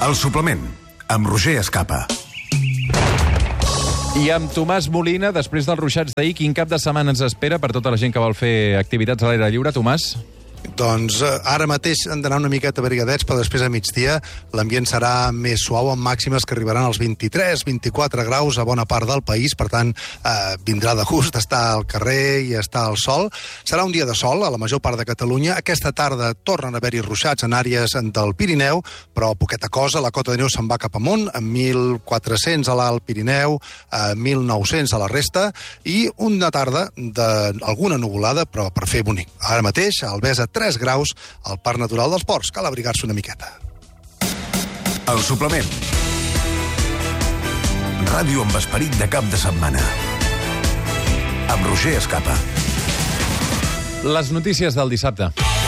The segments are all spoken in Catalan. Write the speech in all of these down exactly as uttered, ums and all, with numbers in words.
El suplement, amb Roger Escapa. I amb Tomàs Molina, després dels ruixats d'ahir, quin cap de setmana ens espera per tota la gent que vol fer activitats a l'aire lliure, Tomàs? Doncs eh, ara mateix han d'anar una miqueta abrigadets, però després a migdia l'ambient serà més suau, amb màximes que arribaran als vint-i-tres vint-i-quatre graus a bona part del país. Per tant, eh, vindrà de gust estar al carrer i estar al sol. Serà un dia de sol a la major part de Catalunya. Aquesta tarda tornen a haver-hi ruixats en àrees del Pirineu, però poqueta cosa. La cota de neu se'n va cap amunt, amb mil quatre-cents a l'Alt Pirineu, eh, mil nou-cents a la resta, i una tarda d'alguna nuvolada, però per fer bonic. Ara mateix, a Albesa, tres graus al Parc Natural dels Ports. Cal abrigar-se una miqueta. El suplement. Ràdio amb esperit de cap de setmana. Amb Roger Escapa. Les notícies del dissabte.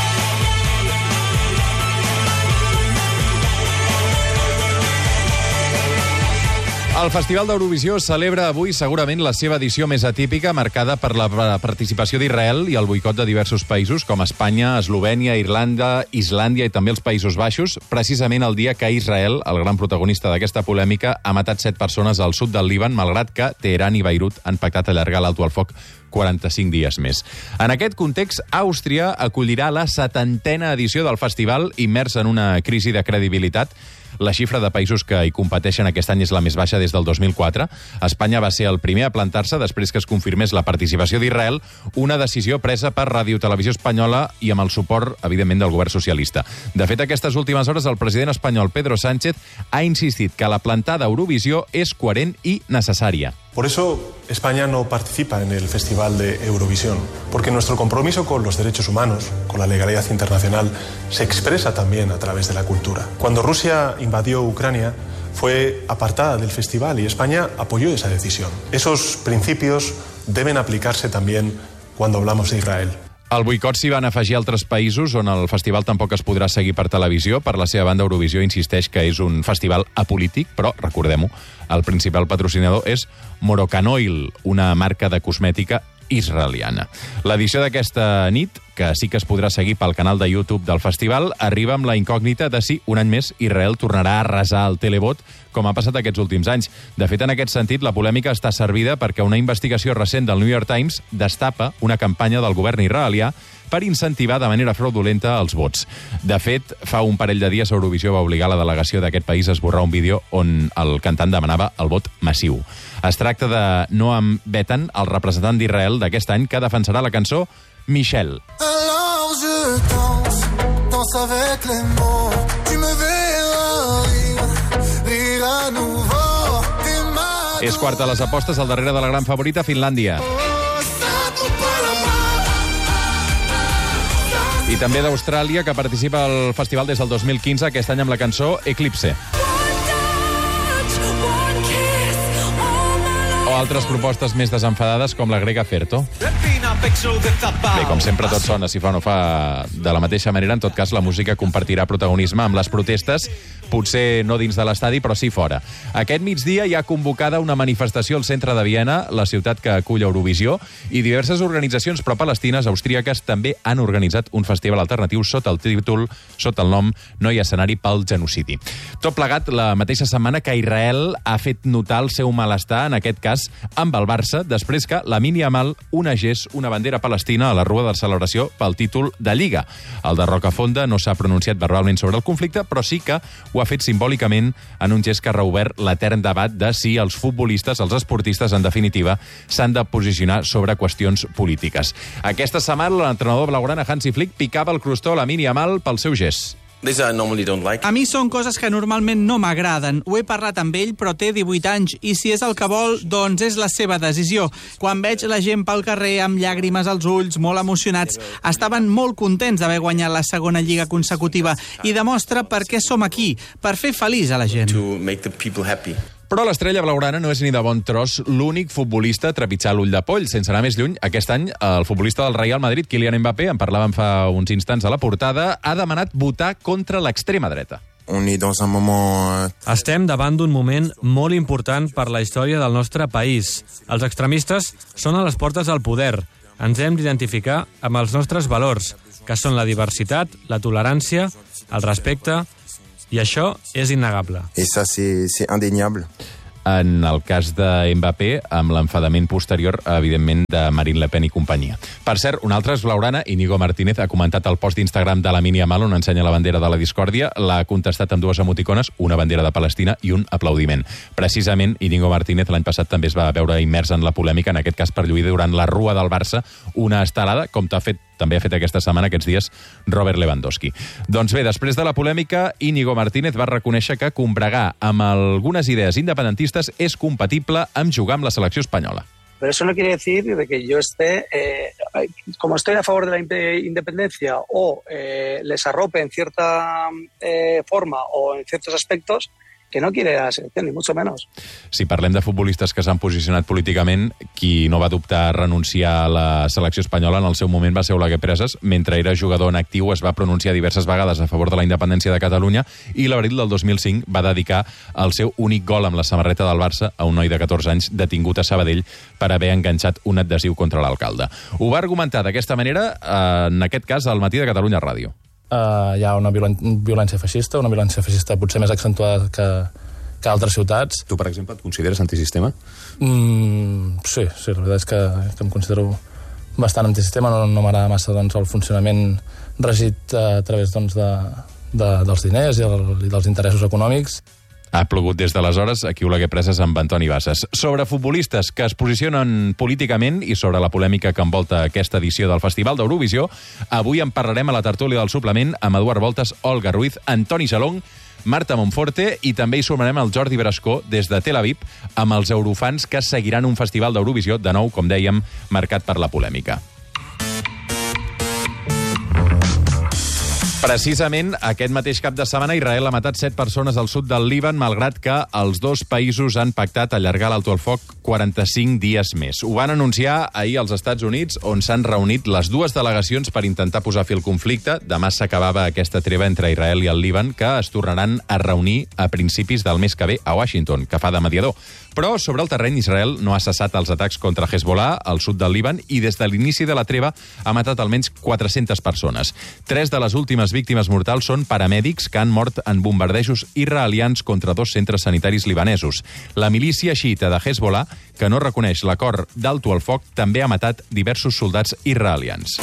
El Festival d'Eurovisió celebra avui segurament la seva edició més atípica, marcada per la participació d'Israel i el boicot de diversos països com Espanya, Eslovènia, Irlanda, Islàndia i també els Països Baixos, precisament el dia que Israel, el gran protagonista d'aquesta polèmica, ha matat set persones al sud del Líban, malgrat que Teheran i Beirut han pactat allargar l'alto al foc quaranta-cinc dies més. En aquest context, Àustria acollirà la setantena edició del festival, immersa en una crisi de credibilitat. La xifra de països que hi competeixen aquest any és la més baixa des del dos mil quatre. Espanya va ser el primer a plantar-se després que es confirmés la participació d'Israel, una decisió presa per Ràdio Televisió Espanyola i amb el suport, evidentment, del govern socialista. De fet, aquestes últimes hores el president espanyol Pedro Sánchez ha insistit que la plantada Eurovisió és coherent i necessària. Por eso España no participa en el Festival de Eurovisión, porque nuestro compromiso con los derechos humanos, con la legalidad internacional, se expresa también a través de la cultura. Cuando Rusia invadió Ucrania, fue apartada del festival y España apoyó esa decisión. Esos principios deben aplicarse también cuando hablamos de Israel. Al boicot s'hi van afegir altres països on el festival tampoc es podrà seguir per televisió. Per la seva banda, Eurovisió insisteix que és un festival apolític, però, recordem-ho, el principal patrocinador és Morocanoil, una marca de cosmètica israeliana. L'edició d'aquesta nit, que sí que es podrà seguir pel canal de YouTube del festival, arriba amb la incògnita de si, un any més, Israel tornarà a arrasar el televot, com ha passat aquests últims anys. De fet, en aquest sentit, la polèmica està servida perquè una investigació recent del New York Times destapa una campanya del govern israelià per incentivar de manera fraudulenta els vots. De fet, fa un parell de dies Eurovisió va obligar la delegació d'aquest país a esborrar un vídeo on el cantant demanava el vot massiu. Es tracta de Noam Betan, el representant d'Israel d'aquest any, que defensarà la cançó Michel. Alors je danse, danse avec les mots, tu me verras rire, rire à nouveau. És quarta a les apostes, al darrere de la gran favorita, Finlàndia. I també d'Austràlia, que participa al festival des del dos mil quinze, aquest any amb la cançó Eclipse. O altres propostes més desenfadades, com la grega Ferto. Bé, com sempre, tot sona, si fa o no fa de la mateixa manera. En tot cas, la música compartirà protagonisme amb les protestes, potser no dins de l'estadi, però sí fora. Aquest migdia hi ha convocada una manifestació al centre de Viena, la ciutat que acull Eurovisió, i diverses organitzacions pro-palestines austríaques també han organitzat un festival alternatiu sota el títol, sota el nom No hi ha escenari pel genocidi. Tot plegat la mateixa setmana que Israel ha fet notar el seu malestar, en aquest cas amb el Barça, després que Lamine Yamal onegés una bandera palestina a la rua de celebració pel títol de Lliga. El de Rocafonda no s'ha pronunciat verbalment sobre el conflicte, però sí que ho ha fet simbòlicament en un gest que ha reobert l'etern debat de si els futbolistes, els esportistes, en definitiva, s'han de posicionar sobre qüestions polítiques. Aquesta setmana l'entrenador blaugrana Hansi Flick picava el crostó a Lamine Yamal pel seu gest. A mi són coses que normalment no m'agraden. Ho he parlat amb ell, però té divuit anys, i si és el que vol, doncs és la seva decisió. Quan veig la gent pel carrer amb llàgrimes als ulls, molt emocionats, estaven molt contents d'haver guanyat la segona lliga consecutiva i demostra per què som aquí, per fer feliç a la gent. Però l'estrella blaugrana no és ni de bon tros l'únic futbolista a trepitjar l'ull de poll. Sense anar més lluny, aquest any el futbolista del Real Madrid, Kylian Mbappé, en parlàvem fa uns instants a la portada, ha demanat votar contra l'extrema dreta. Estem davant d'un moment molt important per la història del nostre país. Els extremistes són a les portes del poder. Ens hem d'identificar amb els nostres valors, que són la diversitat, la tolerància, el respecte I això és innegable. Et ça, c'est, c'est indéniable. En el cas de Mbappé, amb l'enfadament posterior, evidentment, de Marine Le Pen i companyia. Per cert, una altra esblaurana, Íñigo Martínez, ha comentat el post d'Instagram de la Mini Yamal on ensenya la bandera de la discòrdia, l'ha contestat amb dues emoticones, una bandera de Palestina i un aplaudiment. Precisament, Íñigo Martínez l'any passat també es va veure immers en la polèmica, en aquest cas per lluir durant la rua del Barça, una estelada, com t'ha fet també ha fet aquesta setmana, aquests dies, Robert Lewandowski. Doncs bé, després de la polèmica, Íñigo Martínez va reconèixer que combregar amb algunes idees independentistes és compatible amb jugar amb la selecció espanyola. Pero eso no quiere decir de que yo esté, eh, como estoy a favor de la independencia o eh, les arrope en cierta eh, forma o en ciertos aspectos, que no quiere la selección, ni mucho menos. Si parlem de futbolistes que s'han posicionat políticament, qui no va dubtar a renunciar a la selecció espanyola en el seu moment va ser Oleguer Presas. Mentre era jugador en actiu es va pronunciar diverses vegades a favor de la independència de Catalunya i l'abril del dos mil cinc va dedicar el seu únic gol amb la samarreta del Barça a un noi de catorze anys detingut a Sabadell per haver enganxat un adhesiu contra l'alcalde. Ho va argumentar d'aquesta manera, en aquest cas, al Matí de Catalunya Ràdio. Uh, hi ha una violen violència feixista, una violència feixista potser més accentuada que, que altres ciutats. Tu, per exemple, et consideres antisistema? Mm, sí, sí, la veritat és que, que em considero bastant antisistema, no, no m'agrada massa doncs, el funcionament regit uh, a través doncs, de, de, dels diners i, el, i dels interessos econòmics. Ha plogut des d'aleshores, aquí Oleguer Presas amb Antoni Bassas. Sobre futbolistes que es posicionen políticament i sobre la polèmica que envolta aquesta edició del Festival d'Eurovisió, avui en parlarem a la tertúlia del suplement amb Eduard Voltas, Olga Ruiz, Antoni Jalón, Marta Monforte i també hi sumarem el Jordi Brascó des de Tel Aviv amb els eurofans que seguiran un Festival d'Eurovisió, de nou, com dèiem, marcat per la polèmica. Precisament, aquest mateix cap de setmana, Israel ha matat set persones al sud del Líban, malgrat que els dos països han pactat allargar l'alto el foc quaranta-cinc dies més. Ho van anunciar ahir als Estats Units, on s'han reunit les dues delegacions per intentar posar fi al conflicte. Demà s'acabava aquesta treva entre Israel i el Líban, que es tornaran a reunir a principis del mes que ve a Washington, que fa de mediador. Però sobre el terreny, Israel no ha cessat els atacs contra Hezbollah, al sud del Líban, i des de l'inici de la treva ha matat almenys quatre-centes persones. Tres de les últimes víctimes mortals són paramèdics que han mort en bombardejos israelians contra dos centres sanitaris libanesos. La milícia xiita de Hezbollah, que no reconeix l'acord d'alto al foc, també ha matat diversos soldats israelians.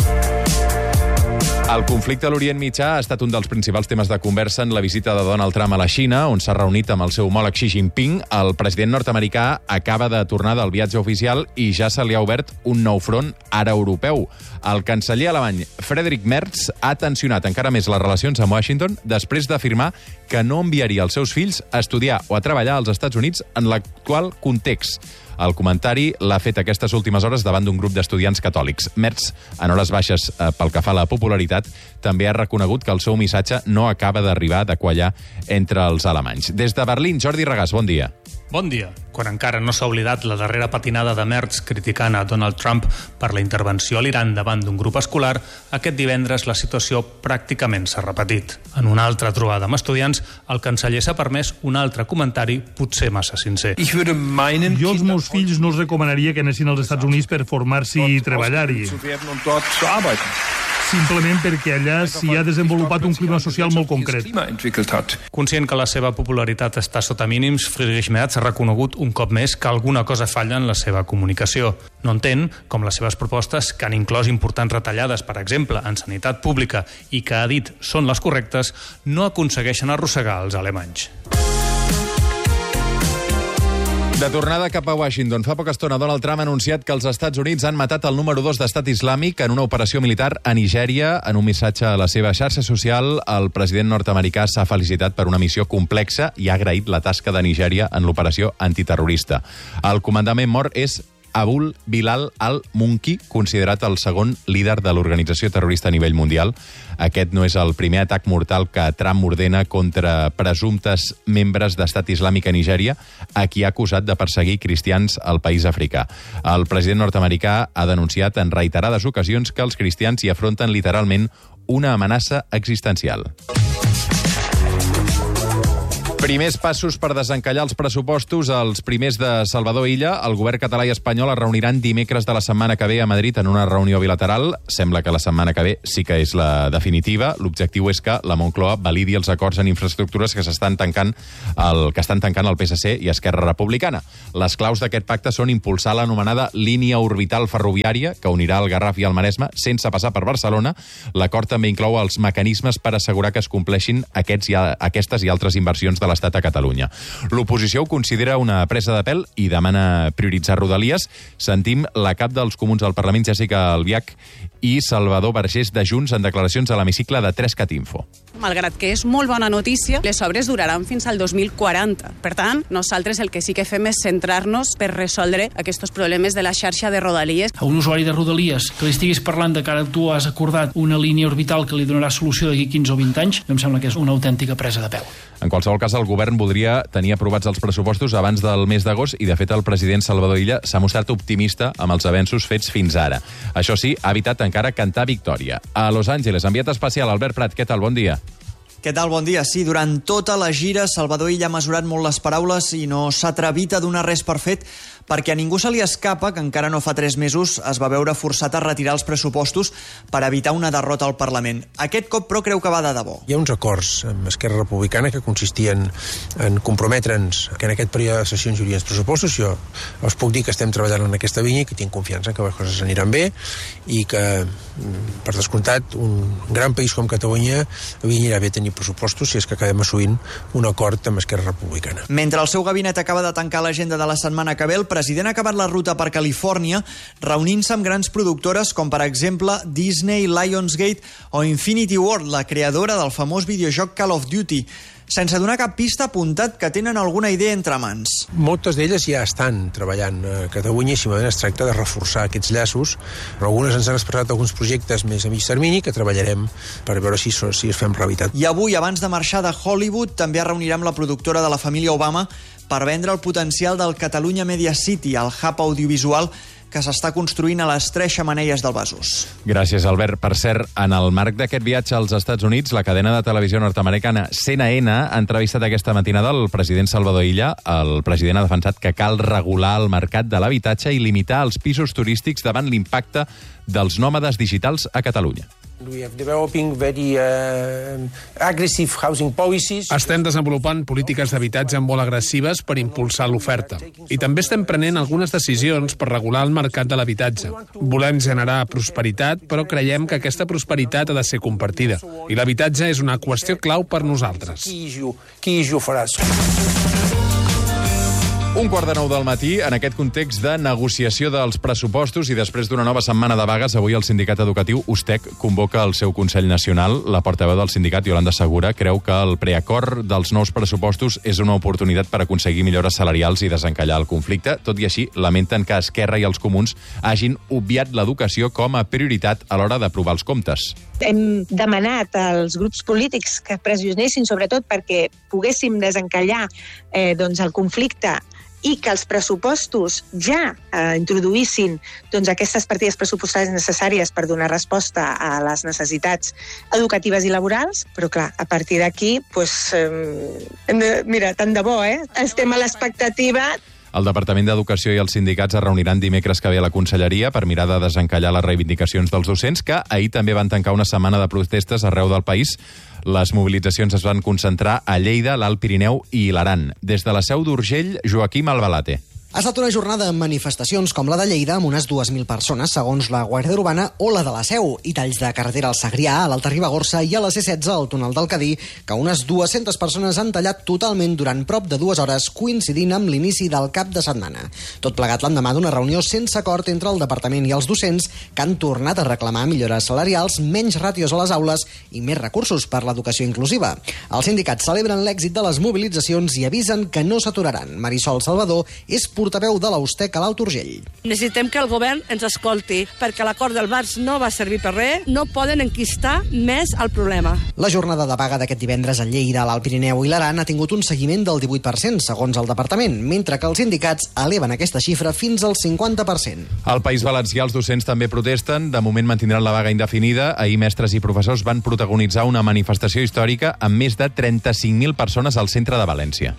El conflicte a l'Orient Mitjà ha estat un dels principals temes de conversa en la visita de Donald Trump a la Xina, on s'ha reunit amb el seu homòleg Xi Jinping. El president nord-americà acaba de tornar del viatge oficial i ja se li ha obert un nou front ara europeu. El canceller alemany Friedrich Merz ha tensionat encara més les relacions amb Washington després d'afirmar que no enviaria els seus fills a estudiar o a treballar als Estats Units en l'actual context. El comentari l'ha fet aquestes últimes hores davant d'un grup d'estudiants catòlics. Merz, en hores baixes eh, pel que fa a la popularitat, també ha reconegut que el seu missatge no acaba d'arribar de quallar entre els alemanys. Des de Berlín, Jordi Regàs, bon dia. Bon dia. Quan encara no s'ha oblidat la darrera patinada de Merz criticant a Donald Trump per la intervenció a l'Iran davant d'un grup escolar, aquest divendres la situació pràcticament s'ha repetit. En una altra trobada amb estudiants, el canceller s'ha permès un altre comentari potser massa sincer. Jo als meus fills no els recomanaria que anessin als Estats Units per formar-s'hi i treballar-hi. Simplement perquè allà s'hi ha desenvolupat un clima social molt concret. Conscient que la seva popularitat està sota mínims, Friedrich Merz ha reconegut un cop més que alguna cosa falla en la seva comunicació. No entén com les seves propostes, que han inclòs importants retallades, per exemple, en sanitat pública, i que ha dit són les correctes, no aconsegueixen arrossegar els alemanys. De tornada cap a Washington, fa poca estona Donald Trump ha anunciat que els Estats Units han matat el número dos d'estat islàmic en una operació militar a Nigèria. En un missatge a la seva xarxa social, el president nord-americà s'ha felicitat per una missió complexa i ha agraït la tasca de Nigèria en l'operació antiterrorista. El comandament mort és Abul Bilal al-Munki, considerat el segon líder de l'organització terrorista a nivell mundial. Aquest no és el primer atac mortal que Trump ordena contra presumptes membres d'Estat Islàmic a Nigèria, a qui ha acusat de perseguir cristians al país africà. El president nord-americà ha denunciat en reiterades ocasions que els cristians hi afronten literalment una amenaça existencial. Primers passos per desencallar els pressupostos, els primers de Salvador Illa. El govern català i espanyol es reuniran dimecres de la setmana que ve a Madrid en una reunió bilateral. Sembla que la setmana que ve sí que és la definitiva. L'objectiu és que la Moncloa validi els acords en infraestructures que s'estan tancant el que estan tancant el P S C i Esquerra Republicana. Les claus d'aquest pacte són impulsar l'anomenada línia orbital ferroviària que unirà el Garraf i el Maresme sense passar per Barcelona. L'acord també inclou els mecanismes per assegurar que es compleixin aquests i aquestes i altres inversions de l'Estat a Catalunya. L'oposició ho considera una presa de pèl i demana prioritzar Rodalies. Sentim la cap dels Comuns al Parlament, Jessica Albiach, i Salvador Vergés de Junts en declaracions a l'hemicicle de tres cat info. Malgrat que és molt bona notícia, les obres duraran fins al dos mil quaranta. Per tant, nosaltres el que sí que fem és centrar-nos per resoldre aquests problemes de la xarxa de Rodalies. A un usuari de Rodalies que li estiguis parlant de que ara tu has acordat una línia orbital que li donarà solució d'aquí quinze o vint anys, em sembla que és una autèntica presa de pèl. En qualsevol cas, el govern voldria tenir aprovats els pressupostos abans del mes d'agost i, de fet, el president Salvador Illa s'ha mostrat optimista amb els avenços fets fins ara. Això sí, ha evitat encara cantar victòria. A Los Angeles, enviat especial, Albert Prat, què tal? Bon dia. Què tal? Bon dia. Sí, durant tota la gira, Salvador Illa ha mesurat molt les paraules i no s'ha atrevit a donar res per fet perquè a ningú se li escapa que encara no fa tres mesos es va veure forçat a retirar els pressupostos per evitar una derrota al Parlament. Aquest cop, però, creu que va de debò. Hi ha uns acords amb Esquerra Republicana que consistien en comprometre'ns que en aquest període de sessions hi hauria els pressupostos. Jo us puc dir que estem treballant en aquesta vinya i que tinc confiança que les coses aniran bé i que, per descomptat, un gran país com Catalunya anirà bé tenir pressupostos si és que acabem assolint un acord amb Esquerra Republicana. Mentre el seu gabinet acaba de tancar l'agenda de la setmana que ve, el president ha acabat la ruta per Califòrnia reunint-se amb grans productores com, per exemple, Disney, Lionsgate o Infinity Ward, la creadora del famós videojoc Call of Duty. Sense donar cap pista, ha apuntat que tenen alguna idea entre mans. Moltes d'elles ja estan treballant a Catalunya i simplement es tracta de reforçar aquests llaços. Però algunes ens han expressat alguns projectes més a mig termini que treballarem per veure si, si es fem realitat. I avui, abans de marxar de Hollywood, també es reunirà amb la productora de la família Obama per vendre el potencial del Catalunya Media City, el hub audiovisual que s'està construint a les tres xemeneies del Besòs. Gràcies, Albert. Per cert, en el marc d'aquest viatge als Estats Units, la cadena de televisió nord-americana C N N ha entrevistat aquesta matinada el president Salvador Illa. El president ha defensat que cal regular el mercat de l'habitatge i limitar els pisos turístics davant l'impacte dels nòmades digitals a Catalunya. We are developing very uh, aggressive housing policies. Estem desenvolupant polítiques d'habitatge molt agressives per impulsar l'oferta. I també estem prenent algunes decisions per regular el mercat de l'habitatge. Volem generar prosperitat, però creiem que aquesta prosperitat ha de ser compartida. I l'habitatge és una qüestió clau per nosaltres. Qui ho faràs? Un quart de nou del matí, en aquest context de negociació dels pressupostos i després d'una nova setmana de vagues, avui el sindicat educatiu USTEC convoca el seu Consell Nacional. La portaveu del sindicat, Yolanda Segura, creu que el preacord dels nous pressupostos és una oportunitat per aconseguir millores salarials i desencallar el conflicte. Tot i així, lamenten que Esquerra i els Comuns hagin obviat l'educació com a prioritat a l'hora d'aprovar els comptes. Hem demanat als grups polítics que pressionessin, sobretot perquè poguéssim desencallar eh, doncs el conflicte i que els pressupostos ja eh, introduïssin doncs, aquestes partides pressupostàries necessàries per donar resposta a les necessitats educatives i laborals, però clar, a partir d'aquí, doncs, eh, mira, tant de bo, eh? Estem a l'expectativa. El Departament d'Educació i els sindicats es reuniran dimecres que ve a la Conselleria per mirar de desencallar les reivindicacions dels docents, que ahir també van tancar una setmana de protestes arreu del país. Les mobilitzacions es van concentrar a Lleida, l'Alt Pirineu i l'Aran. Des de la Seu d'Urgell, Joaquim Albalate. Ha estat una jornada amb manifestacions com la de Lleida, amb unes dues mil persones, segons la Guàrdia Urbana, o la de la Seu, i talls de carretera al Segrià, a l'Alta Ribagorça i a la C setze, al túnel del Cadí, que unes dues-centes persones han tallat totalment durant prop de dues hores, coincidint amb l'inici del cap de setmana. Tot plegat l'endemà d'una reunió sense acord entre el departament i els docents, que han tornat a reclamar millores salarials, menys ràtios a les aules i més recursos per l'educació inclusiva. Els sindicats celebren l'èxit de les mobilitzacions i avisen que no s'aturaran. Marisol Salvador és portaveu de l'Austec a l'Alt Urgell. Necessitem que el govern ens escolti, perquè l'acord del març no va servir per res, no poden enquistar més el problema. La jornada de vaga d'aquest divendres a Lleida, l'Alt Pirineu i l'Aran ha tingut un seguiment del divuit per cent, segons el departament, mentre que els sindicats eleven aquesta xifra fins al cinquanta per cent. Al País Valencià els docents també protesten. De moment mantindran la vaga indefinida. Ahir mestres i professors van protagonitzar una manifestació històrica amb més de trenta-cinc mil persones al centre de València.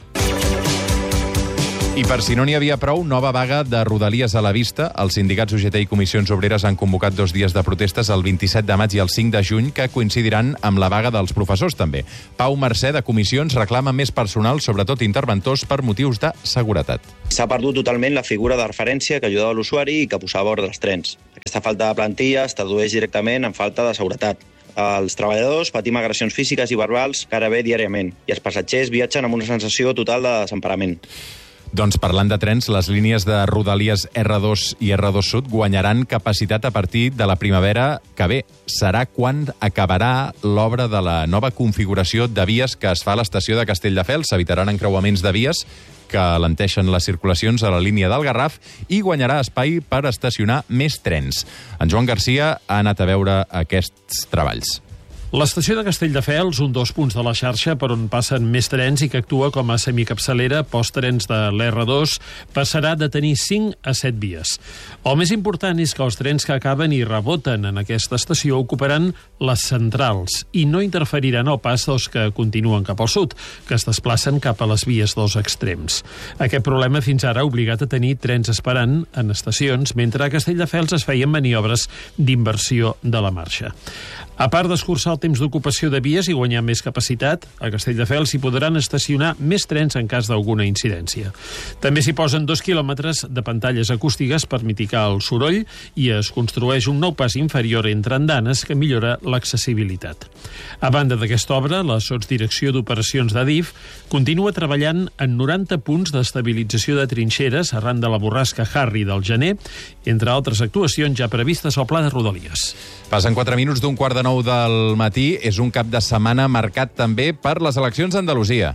I per si no n'hi havia prou, nova vaga de Rodalies a la vista. Els sindicats U G T i Comissions Obreres han convocat dos dies de protestes el vint-i-set de maig i el cinc de juny, que coincidiran amb la vaga dels professors també. Pau Mercè, de Comissions, reclama més personal, sobretot interventors, per motius de seguretat. S'ha perdut totalment la figura de referència que ajudava l'usuari i que posava ordre als trens. Aquesta falta de plantilla es tradueix directament en falta de seguretat. Els treballadors patim agressions físiques i verbals gairebé diàriament i els passatgers viatgen amb una sensació total de desemparament. Doncs parlant de trens, les línies de Rodalies erre dos i erre dos Sud guanyaran capacitat a partir de la primavera que ve. Serà quan acabarà l'obra de la nova configuració de vies que es fa a l'estació de Castelldefels. S'evitaran encreuaments de vies que alenteixen les circulacions a la línia del Garraf i guanyarà espai per estacionar més trens. En Joan Garcia ha anat a veure aquests treballs. L'estació de Castelldefels, un dels punts de la xarxa per on passen més trens i que actua com a semicapçalera post-trens de l'erre dos, passarà de tenir cinc a set vies. El més important és que els trens que acaben i reboten en aquesta estació ocuparan les centrals i no interferiran el pas dels que continuen cap al sud, que es desplacen cap a les vies dels extrems. Aquest problema fins ara ha obligat a tenir trens esperant en estacions, mentre a Castelldefels es feien maniobres d'inversió de la marxa. A part d'escurçar el temps d'ocupació de vies i guanyar més capacitat, a Castelldefels s'hi podran estacionar més trens en cas d'alguna incidència. També s'hi posen dos quilòmetres de pantalles acústiques per mitigar el soroll i es construeix un nou pas inferior entre andanes que millora l'accessibilitat. A banda d'aquesta obra, la Sotsdirecció d'Operacions d'Adif continua treballant en noranta punts d'estabilització de trinxeres arran de la borrasca Harry del gener, entre altres actuacions ja previstes al Pla de Rodalies. Passen quatre minuts d'un quart de nou del matí. És un cap de setmana marcat també per les eleccions a Andalusia.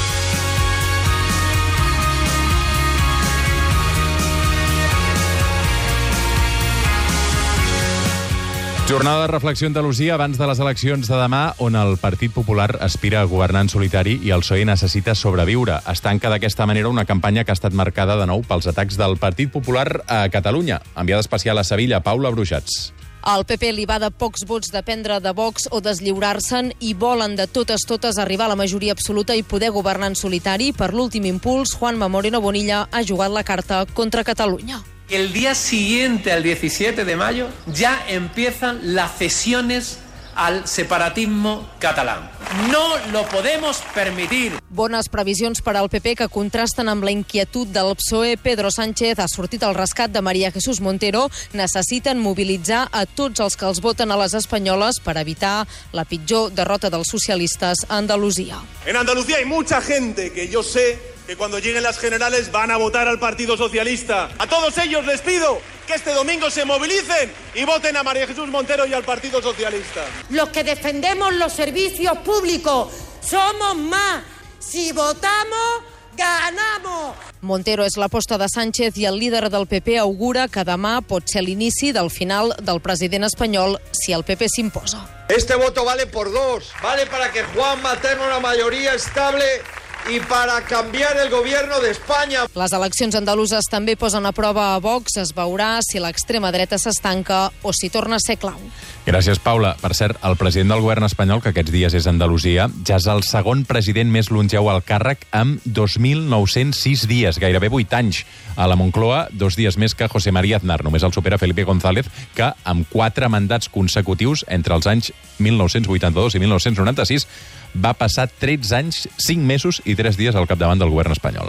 Jornada de reflexió a Andalusia abans de les eleccions de demà, on el Partit Popular aspira a governar en solitari i el P S O E necessita sobreviure. Es tanca d'aquesta manera una campanya que ha estat marcada de nou pels atacs del Partit Popular a Catalunya. Enviada especial a Sevilla, Paula Bruixats. Al P P li va de pocs vots dependre de Vox o deslliurar-se'n i volen de totes totes arribar a la majoria absoluta i poder governar en solitari. Per l'últim impuls, Juanma Moreno Bonilla ha jugat la carta contra Catalunya. El día siguiente, al diecisiete de mayo, ya empiezan las cesiones al separatismo catalán. No lo podemos permitir. Bones previsions per al P P que contrasten amb la inquietud del P S O E. Pedro Sánchez ha sortit al rescat de María Jesús Montero. Necessiten mobilitzar a tots els que els voten a les espanyoles per evitar la pitjor derrota dels socialistes a Andalusia. En Andalucía hay mucha gente que yo sé que cuando lleguen las generales van a votar al Partido Socialista. A todos ellos les pido que este domingo se movilicen y voten a María Jesús Montero y al Partido Socialista. Los que defendemos los servicios públicos somos más. Si votamos, ganamos. Montero és l'aposta de Sánchez i el líder del P P augura que demà pot ser l'inici del final del president espanyol si el P P s'imposa. Este voto vale por dos. Vale para que Juanma tenga una mayoría estable i para canviar el gobierno de España. Les eleccions andaluses també posen a prova a Vox. Es veurà si l'extrema dreta s'estanca o si torna a ser clau. Gràcies, Paula. Per cert, el president del govern espanyol, que aquests dies és a Andalusia, ja és el segon president més longeu al càrrec amb dos mil nou-cents sis dies, gairebé vuit anys. A la Moncloa, dos dies més que José María Aznar. Només el supera Felipe González, que amb quatre mandats consecutius entre els anys mil nou-cents vuitanta-dos i mil nou-cents noranta-sis va passar tretze anys, cinc mesos i tres dies al capdavant del govern espanyol.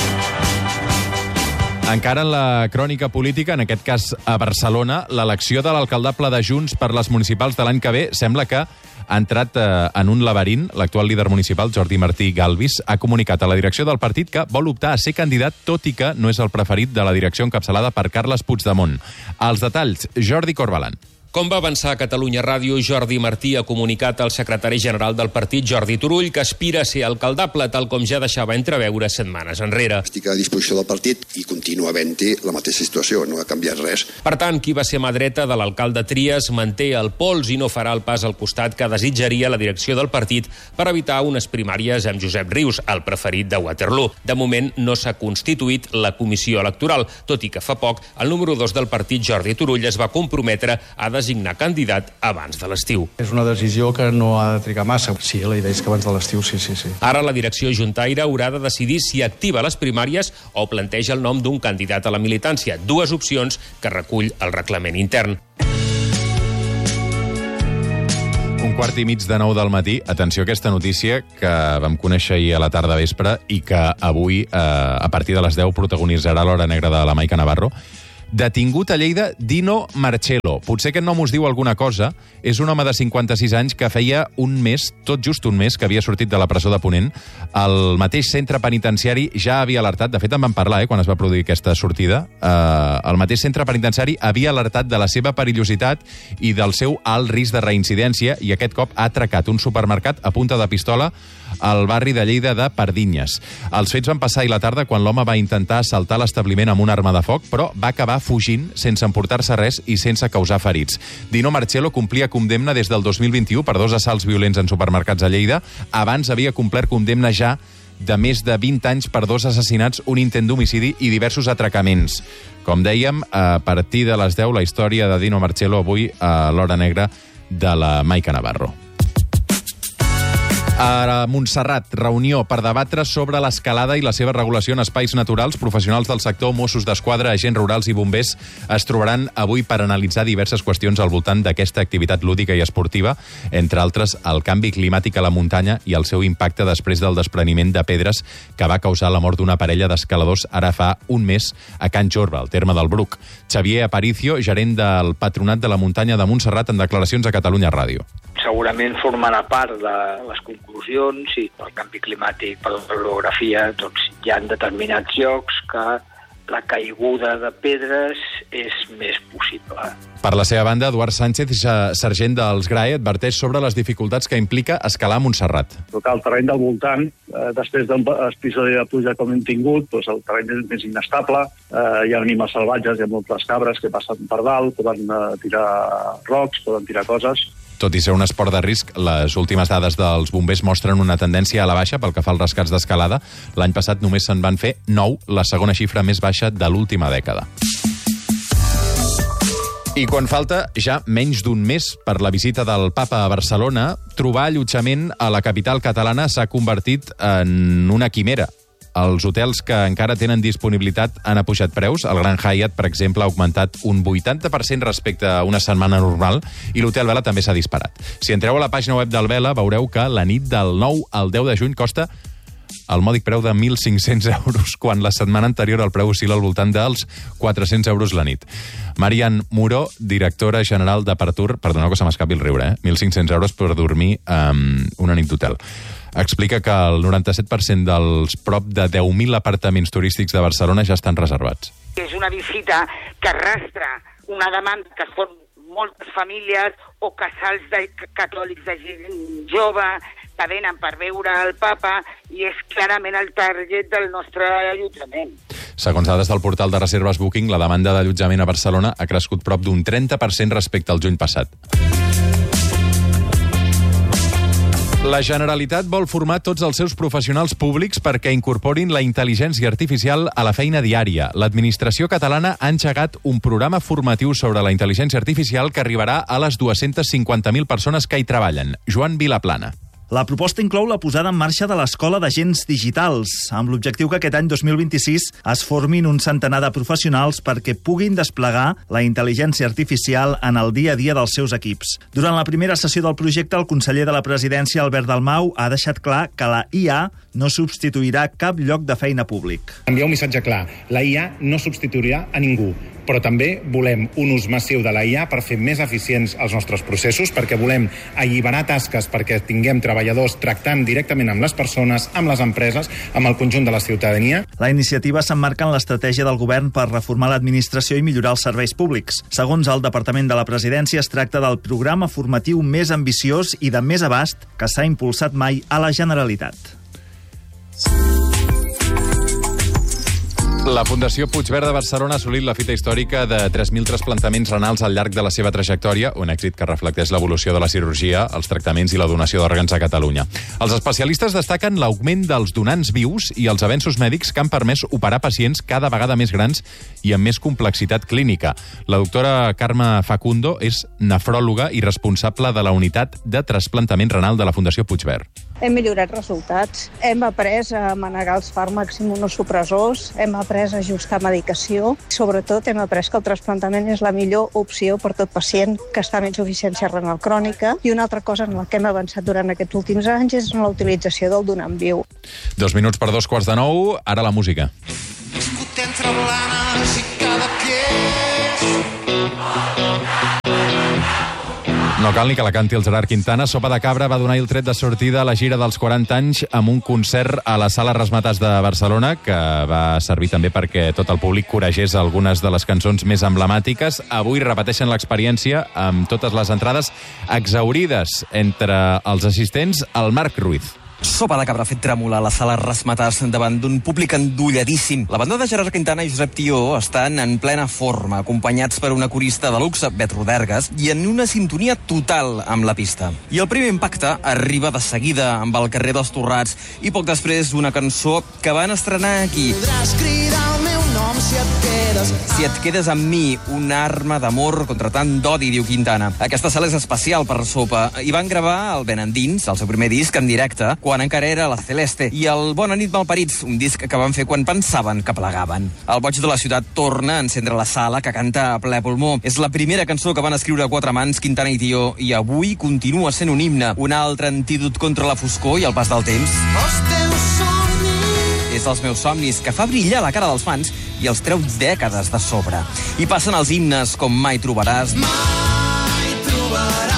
Encara en la crònica política, en aquest cas a Barcelona, l'elecció de l'alcaldable de Junts per les municipals de l'any que ve sembla que ha entrat eh, en un laberint. L'actual líder municipal, Jordi Martí Galvis, ha comunicat a la direcció del partit que vol optar a ser candidat, tot i que no és el preferit de la direcció encapçalada per Carles Puigdemont. Els detalls, Jordi Corbalan. Com va avançar a Catalunya Ràdio, Jordi Martí ha comunicat al secretari general del partit, Jordi Turull, que aspira a ser alcaldable, tal com ja deixava entreveure setmanes enrere. Estic a disposició del partit i continua havent-hi la mateixa situació, no ha canviat res. Per tant, qui va ser mà dreta de l'alcalde Trias manté el pols i no farà el pas al costat que desitjaria la direcció del partit per evitar unes primàries amb Josep Rius, el preferit de Waterloo. De moment no s'ha constituït la comissió electoral, tot i que fa poc el número dos del partit, Jordi Turull, es va comprometre a designar candidat abans de l'estiu. És una decisió que no ha de trigar massa. Sí, la idea és que abans de l'estiu, sí, sí, sí. Ara la direcció juntaire haurà de decidir si activa les primàries o planteja el nom d'un candidat a la militància, dues opcions que recull el reglament intern. Un quart i mig de nou del matí. Atenció a aquesta notícia que vam conèixer ahir a la tarda vespre i que avui, eh, a partir de les deu, protagonitzarà l'Hora Negra de la Maica Navarro. Detingut a Lleida, Dino Marcello. Potser aquest nom us diu alguna cosa. És un home de cinquanta-sis anys que feia un mes, tot just un mes, que havia sortit de la presó de Ponent. El mateix centre penitenciari ja havia alertat, de fet en vam parlar eh, quan es va produir aquesta sortida, eh, el mateix centre penitenciari havia alertat de la seva perillositat i del seu alt risc de reincidència, i aquest cop ha atracat un supermercat a punta de pistola al barri de Lleida de Pardinyes. Els fets van passar ahir la tarda quan l'home va intentar assaltar l'establiment amb una arma de foc, però va acabar fugint sense emportar-se res i sense causar ferits. Dino Marcello complia condemna des del dos mil vint-i-u per dos assalts violents en supermercats a Lleida. Abans havia complert condemna ja de més de vint anys per dos assassinats, un intent d'homicidi i diversos atracaments. Com dèiem, a partir de les deu, la història de Dino Marcello avui a l'Hora Negra de la Maica Navarro. A Montserrat, reunió per debatre sobre l'escalada i la seva regulació en espais naturals. Professionals del sector, Mossos d'Esquadra, agents rurals i bombers es trobaran avui per analitzar diverses qüestions al voltant d'aquesta activitat lúdica i esportiva, entre altres el canvi climàtic a la muntanya i el seu impacte després del despreniment de pedres que va causar la mort d'una parella d'escaladors ara fa un mes a Can Jorba, al terme del Bruc. Xavier Aparicio, gerent del Patronat de la Muntanya de Montserrat, en declaracions a Catalunya Ràdio. Segurament formarà part de les conclusions i pel canvi climàtic, per l'orografia, doncs hi ha determinats llocs que la caiguda de pedres és més possible. Per la seva banda, Eduard Sánchez, sergent dels G R A E, adverteix sobre les dificultats que implica escalar a Montserrat. El terreny del voltant, eh, després d'un episodi de pluja com hem tingut, doncs el terreny és més inestable, eh, hi ha animals salvatges, hi ha moltes cabres que passen per dalt, poden eh, tirar rocs, poden tirar coses. Tot i ser un esport de risc, les últimes dades dels bombers mostren una tendència a la baixa pel que fa als rescats d'escalada. L'any passat només se'n van fer nou, la segona xifra més baixa de l'última dècada. I quan falta ja menys d'un mes per la visita del papa a Barcelona, trobar allotjament a la capital catalana s'ha convertit en una quimera. Els hotels que encara tenen disponibilitat han apujat preus. El Gran Hyatt, per exemple, ha augmentat un vuitanta per cent respecte a una setmana normal i l'Hotel Vela també s'ha disparat. Si entreu a la pàgina web del Vela, veureu que la nit del nou al deu de juny costa el mòdic preu de mil cinc-cents euros, quan la setmana anterior el preu oscil·la al voltant dels quatre-cents euros la nit. Marian Muró, directora general d'Apertur, perdoneu que se m'escapi el riure, eh? mil cinc-cents euros per dormir um, una nit d'hotel. Explica que el noranta-set per cent dels prop de deu mil apartaments turístics de Barcelona ja estan reservats. És una visita que arrastra una demanda que són moltes famílies o casals de catòlics de gent jove que venen per veure el papa i és clarament el target del nostre allotjament. Segons dades del portal de reserves Booking, la demanda d'allotjament a Barcelona ha crescut prop d'un trenta per cent respecte al juny passat. La Generalitat vol formar tots els seus professionals públics perquè incorporin la intel·ligència artificial a la feina diària. L'administració catalana ha engegat un programa formatiu sobre la intel·ligència artificial que arribarà a les dues-centes cinquanta mil persones que hi treballen. Joan Vilaplana. La proposta inclou la posada en marxa de l'Escola d'Agents Digitals, amb l'objectiu que aquest any dos mil vint-i-sis es formin un centenar de professionals perquè puguin desplegar la intel·ligència artificial en el dia a dia dels seus equips. Durant la primera sessió del projecte, el conseller de la Presidència, Albert Dalmau, ha deixat clar que la I A no substituirà cap lloc de feina públic. Enviar un missatge clar. La I A no substituirà a ningú, però també volem un ús massiu de la I A per fer més eficients els nostres processos, perquè volem alliberar tasques perquè tinguem treballadors tractant directament amb les persones, amb les empreses, amb el conjunt de la ciutadania. La iniciativa s'emmarca en l'estratègia del govern per reformar l'administració i millorar els serveis públics. Segons el Departament de la Presidència, es tracta del programa formatiu més ambiciós i de més abast que s'ha impulsat mai a la Generalitat. La Fundació Puigverd de Barcelona ha assolit la fita històrica de tres mil trasplantaments renals al llarg de la seva trajectòria, un èxit que reflecteix l'evolució de la cirurgia, els tractaments i la donació d'òrgans a Catalunya. Els especialistes destaquen l'augment dels donants vius i els avenços mèdics que han permès operar pacients cada vegada més grans i amb més complexitat clínica. La doctora Carme Facundo és nefròloga i responsable de la unitat de trasplantament renal de la Fundació Puigverd. Hem millorat resultats, hem après a manegar els fàrmacs immunosupressors, hem après a ajustar medicació. Sobretot hem après que el trasplantament és la millor opció per tot pacient que està amb insuficiència renal crònica. I una altra cosa en la que hem avançat durant aquests últims anys és en la utilització del donant viu. Dos minuts per dos quarts de nou, ara la música. Entre blanes i cada pies. No cal ni que la canti el Gerard Quintana. Sopa de Cabra va donar el tret de sortida a la gira dels quaranta anys amb un concert a la Sala Rasmatàs de Barcelona, que va servir també perquè tot el públic corregés algunes de les cançons més emblemàtiques. Avui repeteixen l'experiència amb totes les entrades exhaurides. Entre els assistents, el Marc Ruiz. Sopa de Cabra ha fet tremolar la Sala Rasmatàs davant d'un públic endolladíssim. La banda de Gerard Quintana i Josep Tió estan en plena forma, acompanyats per una corista de luxe, Bet Rodergas, i en una sintonia total amb la pista. I el primer impacte arriba de seguida amb el carrer dels Torrats i poc després una cançó que van estrenar aquí. Podràs cridar el meu nom si et quedes. Si et quedes amb mi, una arma d'amor contra tant d'odi, diu Quintana. Aquesta sala és especial per Sopa. I van gravar el Ben Endins, el seu primer disc, en directe, quan encara era la Celeste, i el Bona nit malparits, un disc que van fer quan pensaven que plegaven. El boig de la ciutat torna a encendre la sala, que canta a ple pulmó. És la primera cançó que van escriure a quatre mans Quintana i Tió, i avui continua sent un himne, un altre antídot contra la foscor i el pas del temps. Els teus somnis. És els meus somnis, que fa brillar la cara dels fans i els treu dècades de sobre. I passen els himnes com Mai trobaràs, Mai trobaràs.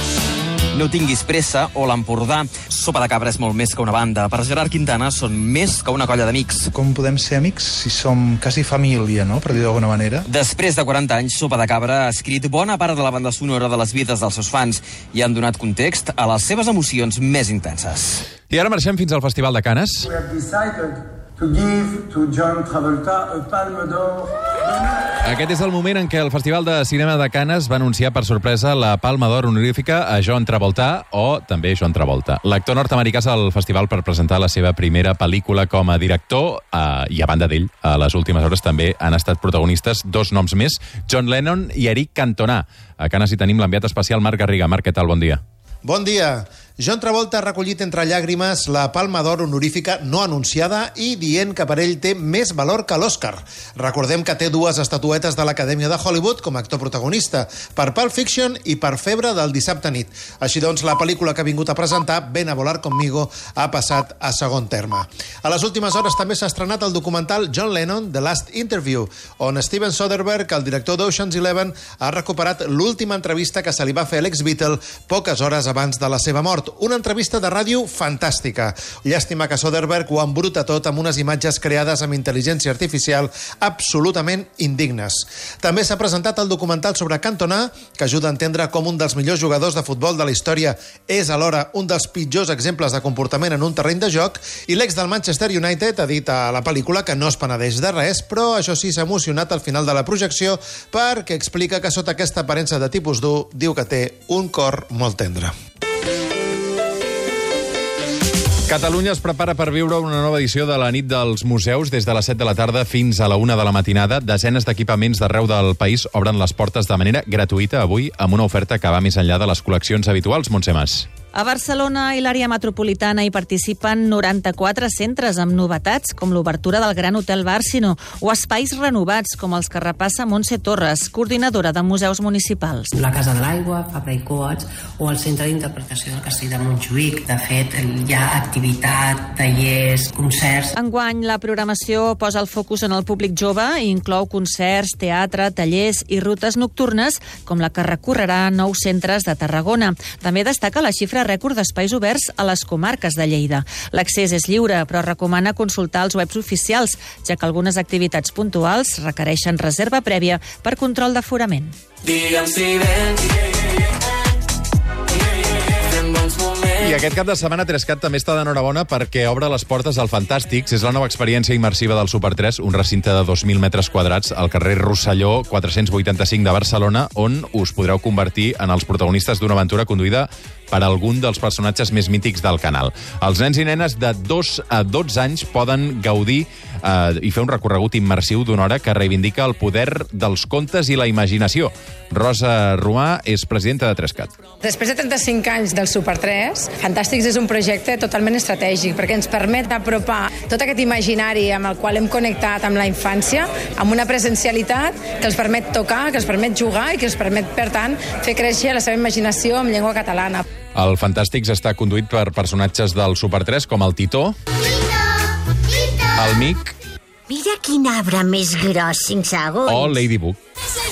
No tinguis pressa o l'Empordà. Sopa de Cabra és molt més que una banda. Per Gerard Quintana són més que una colla d'amics. Com podem ser amics si som quasi família, no?, per dir d'alguna manera. Després de quaranta anys, Sopa de Cabra ha escrit bona part de la banda sonora de les vides dels seus fans i han donat context a les seves emocions més intenses. I ara marxem fins al Festival de Canes. We have decided to give to John Travolta a Palme d'Or. Aquest és el moment en què el Festival de Cinema de Canes va anunciar per sorpresa la Palma d'Or honorífica a John Travolta, o també John Travolta. L'actor nord-americà és al festival per presentar la seva primera pel·lícula com a director, eh, i a banda d'ell, a les últimes hores també han estat protagonistes dos noms més, John Lennon i Eric Cantona. A Canes hi tenim l'enviat especial Marc Garriga. Marc, què tal? Bon dia. Bon dia. John Travolta ha recollit entre llàgrimes la Palma d'Or honorífica no anunciada i dient que per ell té més valor que l'Oscar. Recordem que té dues estatuetes de l'Acadèmia de Hollywood com a actor protagonista, per Pulp Fiction i per Febre del dissabte nit. Així doncs, la pel·lícula que ha vingut a presentar, Ven a volar conmigo, ha passat a segon terme. A les últimes hores també s'ha estrenat el documental John Lennon, The Last Interview, on Steven Soderbergh, el director d'Ocean's Eleven, ha recuperat l'última entrevista que se li va fer a l'ex-Beatle poques hores abans de la seva mort. Una entrevista de ràdio fantàstica. Llàstima que Soderbergh ho embruta tot amb unes imatges creades amb intel·ligència artificial absolutament indignes. També s'ha presentat el documental sobre Cantona, que ajuda a entendre com un dels millors jugadors de futbol de la història és alhora un dels pitjors exemples de comportament en un terreny de joc, i l'ex del Manchester United ha dit a la pel·lícula que no es penedeix de res, però això sí, s'ha emocionat al final de la projecció perquè explica que sota aquesta aparença de tipus dur diu que té un cor molt tendre. Catalunya es prepara per viure una nova edició de la nit dels museus. Des de les set de la tarda fins a la una de la matinada, desenes d'equipaments d'arreu del país obren les portes de manera gratuïta avui amb una oferta que va més enllà de les col·leccions habituals. Montse Mas. A Barcelona i l'àrea metropolitana hi participen noranta-quatre centres amb novetats, com l'obertura del Gran Hotel Bàrcino, o espais renovats, com els que repassa Montse Torres, coordinadora de museus municipals. La Casa de l'Aigua, Fabra i Coats, o el Centre d'Interpretació del Castell de Montjuïc. De fet, hi ha activitat, tallers, concerts. Enguany, la programació posa el focus en el públic jove i inclou concerts, teatre, tallers i rutes nocturnes, com la que recorrerà nou centres de Tarragona. També destaca la xifra rècord d'espais oberts a les comarques de Lleida. L'accés és lliure, però recomana consultar els webs oficials, ja que algunes activitats puntuals requereixen reserva prèvia per control d'aforament. Digue'm si vens, fem bons moments. I aquest cap de setmana Trescat també està d'enhorabona perquè obre les portes al Fantàstics. És la nova experiència immersiva del Super tres, un recinte de dos mil metres quadrats al carrer Rosselló quatre-cents vuitanta-cinc de Barcelona, on us podreu convertir en els protagonistes d'una aventura conduïda per algun dels personatges més mítics del canal. Els nens i nenes de dos a dotze anys poden gaudir eh, i fer un recorregut immersiu d'una hora que reivindica el poder dels contes i la imaginació. Rosa Ruà és presidenta de Trescat. Després de trenta-cinc anys del Super tres, Fantàstics és un projecte totalment estratègic perquè ens permet apropar tot aquest imaginari amb el qual hem connectat amb la infància, amb una presencialitat que els permet tocar, que els permet jugar i que els permet, per tant, fer créixer la seva imaginació en llengua catalana. El Fantàstics està conduït per personatges del Super tres com el Titó, el Mic Mira quin arbre més gros, sense aguts. o Ladybug.